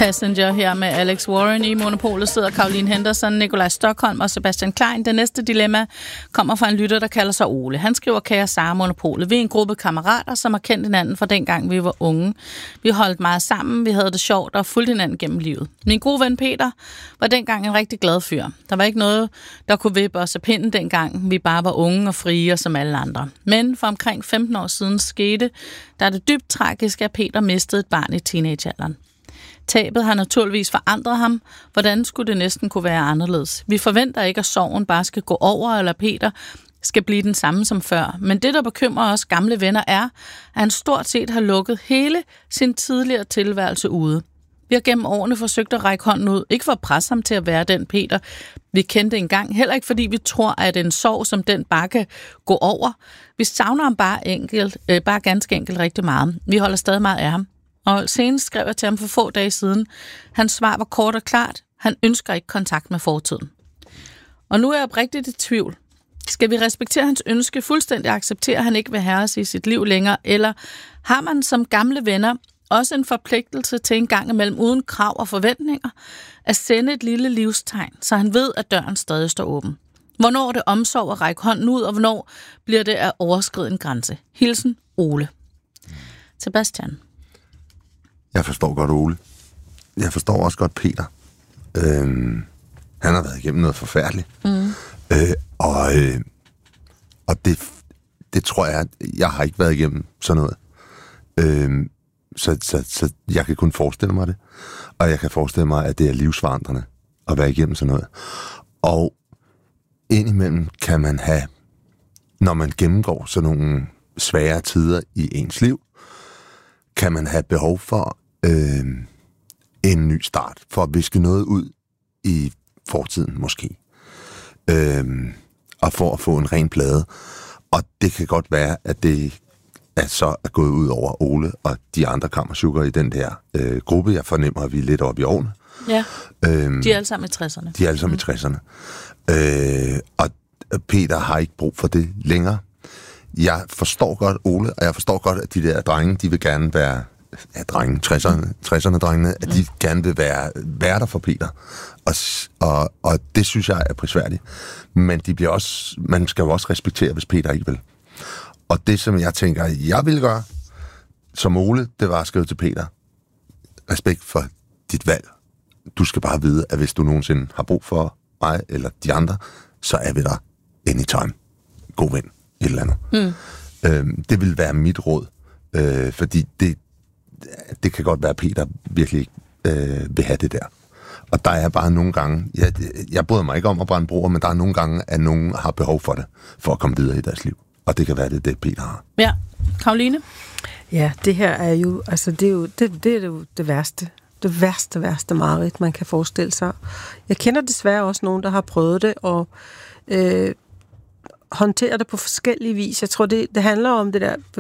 Passenger her med Alex Warren. I Monopolet sidder Caroline Henderson, Nikolaj Stockholm og Sebastian Klein. Det næste dilemma kommer fra en lytter, der kalder sig Ole. Han skriver: Kære Sara, Monopolet. Vi er en gruppe kammerater, som har kendt hinanden fra dengang vi var unge. Vi holdt meget sammen, vi havde det sjovt og fulgte hinanden gennem livet. Min gode ven Peter var dengang en rigtig glad fyr. Der var ikke noget, der kunne vippe os af pinden dengang. Vi bare var unge og frie som alle andre. Men for omkring 15 år siden skete der det dybt tragiske, at Peter mistede et barn i teenagealderen. Tabet har naturligvis forandret ham. Hvordan skulle det næsten kunne være anderledes? Vi forventer ikke, at sorgen bare skal gå over, eller Peter skal blive den samme som før. Men det, der bekymrer os gamle venner, er, at han stort set har lukket hele sin tidligere tilværelse ude. Vi har gennem årene forsøgt at række hånden ud, ikke for at presse ham til at være den Peter, vi kendte engang. Heller ikke fordi vi tror, at en sorg som den bare kan gå over. Vi savner ham bare ganske enkelt rigtig meget. Vi holder stadig meget af ham. Og senest skrev jeg til ham for få dage siden. Hans svar var kort og klart. Han ønsker ikke kontakt med fortiden. Og nu er jeg oprigtigt i tvivl. Skal vi respektere hans ønske, fuldstændig acceptere, at han ikke vil have os i sit liv længere, eller har man som gamle venner også en forpligtelse til en gang imellem uden krav og forventninger at sende et lille livstegn, så han ved, at døren stadig står åben? Hvornår er det omsorg at række hånden ud, og hvornår bliver det at overskride en grænse? Hilsen, Ole. Sebastian. Jeg forstår godt Ole. Jeg forstår også godt Peter. Han har været igennem noget forfærdeligt. Og det tror jeg har ikke været igennem sådan noget. Så jeg kan kun forestille mig det. Og jeg kan forestille mig, at det er livsforandrende at være igennem sådan noget. Og indimellem kan man have, når man gennemgår sådan nogle svære tider i ens liv, kan man have behov for en ny start, for at viske noget ud i fortiden måske. Og for at få en ren plade. Og det kan godt være, at det så er gået ud over Ole og de andre kammersukker i den der gruppe. Jeg fornemmer, at vi er lidt oppe i årene. Ja, de er alle sammen i 60'erne. De er alle sammen i 60'erne. Og Peter har ikke brug for det længere. Jeg forstår godt Ole, og jeg forstår godt, at de der drenge, de vil gerne være drenge, 60'erne drengene, at de gerne vil være værter for Peter. Og det synes jeg er prisværdigt. Men de bliver også, man skal jo også respektere, hvis Peter ikke vil. Og det, som jeg tænker, jeg vil gøre, som Ole, det var at skrive til Peter: respekt for dit valg. Du skal bare vide, at hvis du nogensinde har brug for mig eller de andre, så er vi der anytime. God ven, et eller andet. Det vil være mit råd, fordi det kan godt være, at Peter virkelig ikke vil have det der. Og der er bare nogle gange, jeg bryder mig ikke om at brænde broer, men der er nogle gange, at nogen har behov for det, for at komme videre i deres liv. Og det kan være, det Peter har. Ja. Caroline? Ja, det her er jo, altså det er jo det værste. Det værste mareridt, man kan forestille sig. Jeg kender desværre også nogen, der har prøvet det, og håndtere det på forskellige vis. Jeg tror, det handler om det der